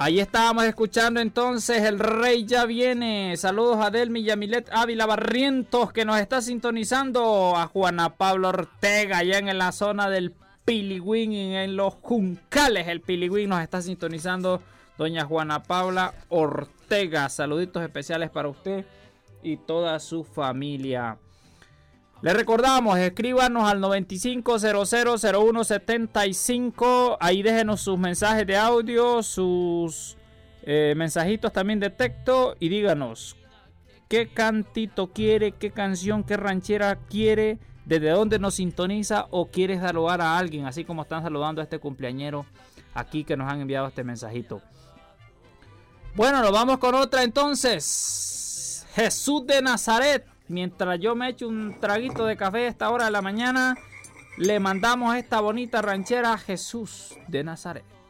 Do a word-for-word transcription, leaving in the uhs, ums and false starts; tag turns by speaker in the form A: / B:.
A: Ahí estábamos escuchando entonces El Rey Ya Viene. Saludos a Delmi y Yamilet Ávila Barrientos, que nos está sintonizando. A Juana Pablo Ortega, allá en la zona del Piligüín, en los Juncales. El Piligüín nos está sintonizando. Doña Juana Paula Ortega. Saluditos especiales para usted y toda su familia. Le recordamos, escríbanos al noventa y cinco cero cero cero uno setenta y cinco. Ahí déjenos sus mensajes de audio, sus eh, mensajitos también de texto. Y díganos qué cantito quiere, qué canción, qué ranchera quiere, desde dónde nos sintoniza o quiere saludar a alguien, así como están saludando a este cumpleañero aquí que nos han enviado este mensajito. Bueno, nos vamos con otra entonces. Jesús de Nazaret. Mientras yo me echo un traguito de café a esta hora de la mañana, le mandamos esta bonita ranchera a Jesús de Nazaret.